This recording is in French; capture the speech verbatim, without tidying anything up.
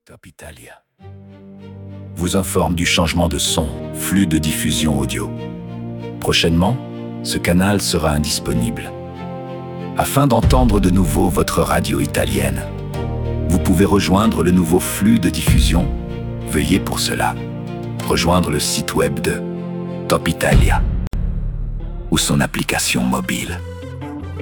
Top Italia vous informe du changement de son, flux de diffusion audio. Prochainement, ce canal sera indisponible. Afin d'entendre de nouveau votre radio italienne, vous pouvez rejoindre le nouveau flux de diffusion. Veuillez pour cela rejoindre le site web de Top Italia ou son application mobile.